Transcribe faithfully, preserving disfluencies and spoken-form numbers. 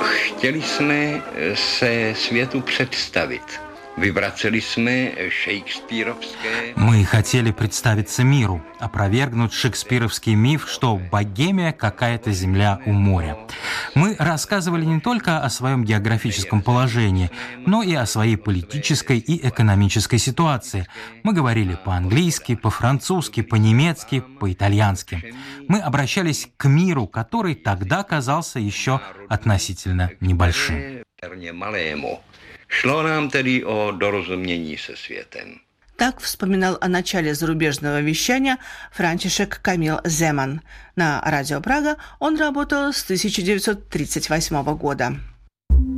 chtěli jsme se světu představit. Выбрацали мы шекспировское... Мы хотели представиться миру, опровергнуть шекспировский миф, что Богемия какая-то земля у моря. Мы рассказывали не только о своем географическом положении, но и о своей политической и экономической ситуации. Мы говорили по-английски, по-французски, по-немецки, по-итальянски. Мы обращались к миру, который тогда казался еще относительно небольшим. Šlo nám tedy o dorozumění se světem. Так вспоминал о начале зарубежного вещания Франтишек Камил Земан. На Радио Прага он работал с тысяча девятьсот тридцать восьмого года.